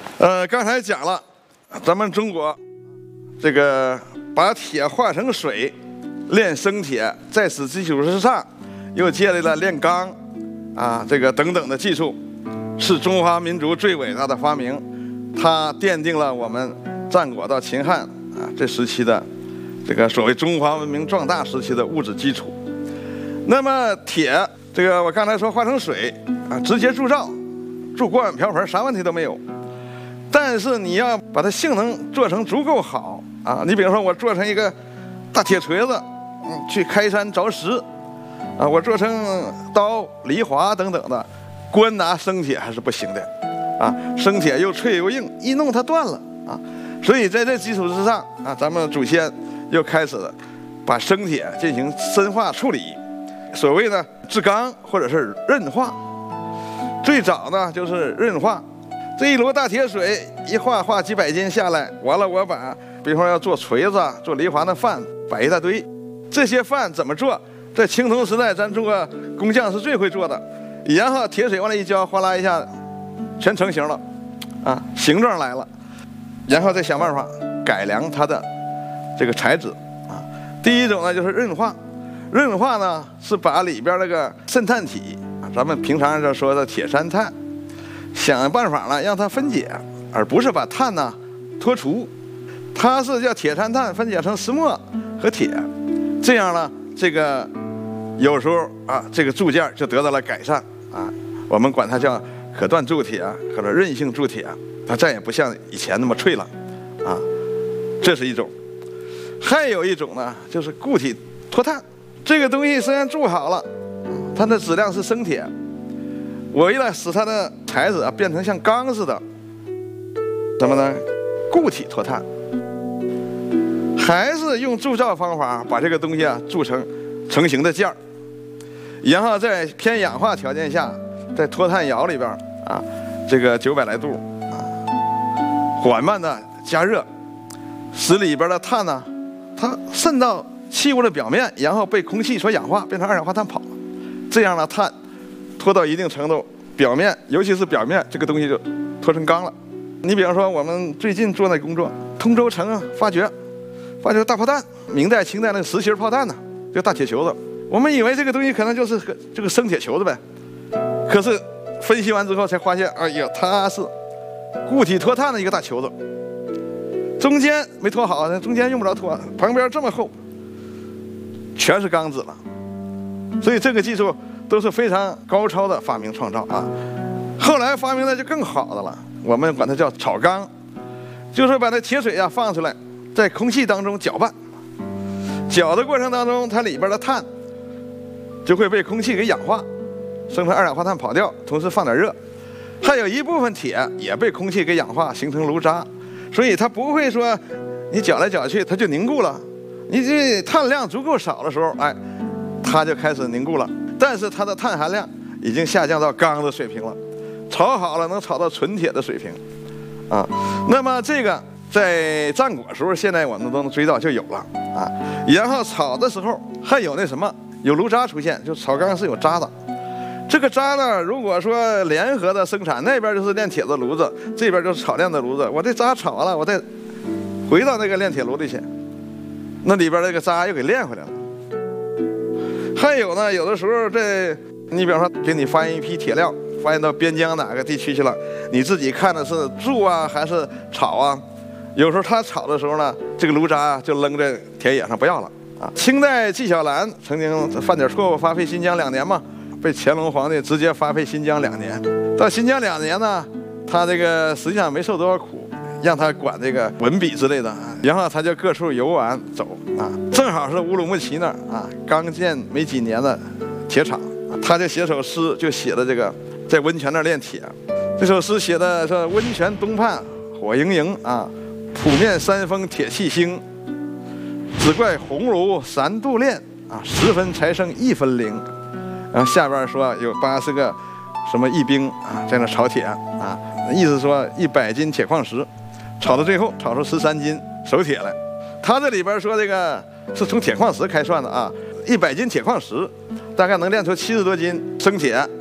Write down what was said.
刚才讲了，咱们中国这个把铁化成水炼生铁，在此基础之上又建立了炼钢这个等等的技术，是中华民族最伟大的发明。它奠定了我们战国到秦汉这时期的这个所谓中华文明壮大时期的物质基础。那么铁这个我刚才说化成水直接铸造，铸锅碗瓢盆啥问题都没有。但是你要把它性能做成足够好你比如说我做成一个大铁锤子，去开山凿石我做成刀、犁铧等等的，光拿生铁还是不行的生铁又脆又硬，一弄它断了所以在这基础之上咱们祖先又开始了把生铁进行深化处理，所谓的制钢或者是韧化。最早呢就是韧化，这一摞大铁水一化几百斤下来，完了我把比如说要做锤子、做犁铧的饭摆一大堆，这些饭怎么做？在青铜时代，咱中国工匠是最会做的，然后铁水往里一浇，哗啦一下全成型了形状来了，然后再想办法改良它的这个材质第一种呢就是韧化，韧化呢是把里边那个渗碳体咱们平常就说的铁三碳，想办法呢让它分解，而不是把碳呢脱除，它是叫铁三碳分解成石墨和铁，这样呢这个有时候这个铸件就得到了改善我们管它叫可锻铸铁或者韧性铸铁，它再也不像以前那么脆了这是一种。还有一种呢就是固体脱碳，这个东西虽然铸好了它的质量是生铁，我为了使它的材质变成像钢似的，怎么呢？固体脱碳，还是用铸造方法把这个东西铸成成型的件儿，然后在偏氧化条件下，在脱碳窑里边这个900来度缓慢的加热，使里边的碳呢它渗到器物的表面，然后被空气所氧化，变成二氧化碳跑了。这样的碳脱到一定程度，表面尤其是表面这个东西就脱成钢了。你比方说我们最近做那工作，通州城发掘大炮弹，明代清代那个实心炮弹呢，这个大铁球子，我们以为这个东西可能就是这个生铁球子呗，可是分析完之后才发现，哎呀，它是固体脱碳的一个大球子，中间没脱好，中间用不着脱，旁边这么厚，全是钢子了。所以这个技术都是非常高超的发明创造后来发明的就更好的了，我们管它叫炒钢，就是把那铁水放出来，在空气当中搅拌，搅的过程当中，它里边的碳就会被空气给氧化，生成二氧化碳跑掉，同时放点热，还有一部分铁也被空气给氧化，形成炉渣，所以它不会说你搅来搅去它就凝固了，你这碳量足够少的时候，它就开始凝固了，但是它的碳含量已经下降到钢的水平了，炒好了能炒到纯铁的水平那么这个在战国时候，现在我们都能追到就有了然后炒的时候还有那什么，有炉渣出现，就炒钢是有渣的。这个渣呢，如果说联合的生产，那边就是炼铁的炉子，这边就是炒炼的炉子，我这渣炒完了，我再回到那个炼铁炉里去，那里边那个渣又给炼回来了。还有呢，有的时候你比方说给你发现一批铁料，发现到边疆哪个地区去了，你自己看的是铸还是炒有时候他炒的时候呢，这个炉渣就扔在田野上不要了清代纪晓岚曾经犯点错误，发配新疆2年嘛，被乾隆皇帝直接发配新疆2年。到新疆2年呢，他这个实际上没受多少苦，让他管这个文笔之类的然后他就各处游玩走正好是乌鲁木齐那儿刚建没几年的铁厂他就写首诗，就写的这个在温泉那儿炼铁。这首诗写的说：温泉东畔火盈盈扑面山峰铁器兴，只怪红炉3度炼10分才剩1分灵。然后下边说有80个什么义兵在那炒铁意思说100斤铁矿石，炒到最后炒出13斤熟铁来。他这里边说这个是从铁矿石开算的100斤铁矿石大概能炼出70多斤生铁